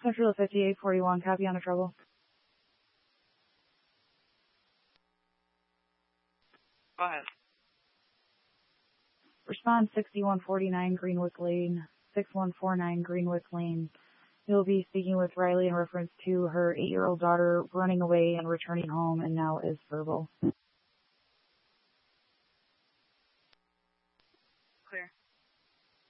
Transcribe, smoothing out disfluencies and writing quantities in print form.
Central 5841, copy on a trouble. Go ahead. Respond 6149 Greenwick Lane, 6149 Greenwick Lane. You'll be speaking with Riley in reference to her 8-year-old daughter running away and returning home and now is verbal.